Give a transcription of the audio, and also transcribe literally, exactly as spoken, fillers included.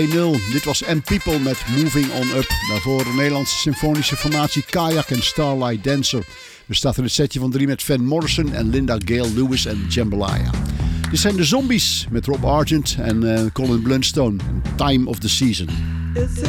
nul. Dit was M People met Moving On Up. Daarvoor de Nederlandse symfonische formatie Kayak en Starlight Dancer. We starten het setje van drie met Van Morrison en Linda Gale Lewis en Jambalaya. Dit zijn de Zombies met Rob Argent en uh, Colin Blunstone. Time of the Season.